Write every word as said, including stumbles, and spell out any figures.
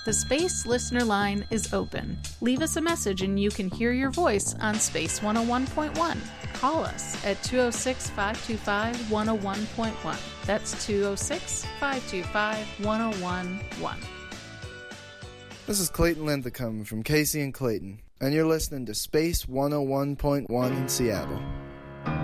The Space Listener Line is open. Leave us a message and you can hear your voice on Space one oh one point one. Call us at two oh six, five two five, one oh one point one. That's two oh six, five two five, one oh one point one. This is Clayton Linthicum from Casey and Clayton, and you're listening to Space one oh one point one in Seattle.